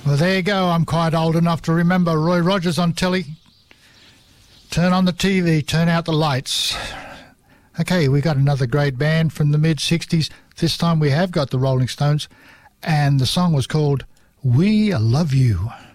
Well, there you go. I'm quite old enough to remember Roy Rogers on telly. Turn on the TV, turn out the lights. Okay, we got another great band from the mid-60s. This time we have got the Rolling Stones, and the song was called We Love You.